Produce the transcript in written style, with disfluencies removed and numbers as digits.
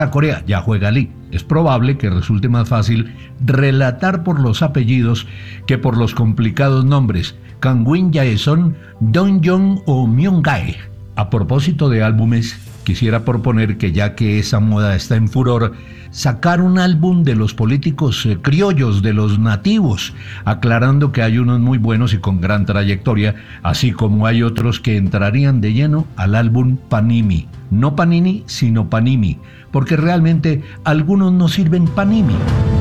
Corea, ya juega Lee. Es probable que resulte más fácil relatar por los apellidos que por los complicados nombres Kangwin Jaeson, Dongyeon o Myunggae. A propósito de álbumes, quisiera proponer que ya que esa moda está en furor, sacar un álbum de los políticos criollos, de los nativos, aclarando que hay unos muy buenos y con gran trayectoria, así como hay otros que entrarían de lleno al álbum Panini. No Panini, sino Panini, porque realmente algunos no sirven Panini.